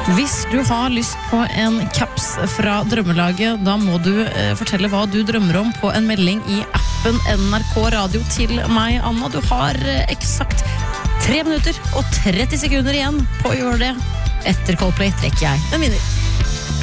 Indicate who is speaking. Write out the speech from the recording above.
Speaker 1: Hvis du har lyst på en caps fra Drømmelaget, da må du fortelle hva du drømmer om på en melding i appen NRK Radio til meg, Anna. Du har eksakt 3 minutter og 30 sekunder igjen på å gjøre det. Etter Coldplay trekker jeg en vinner.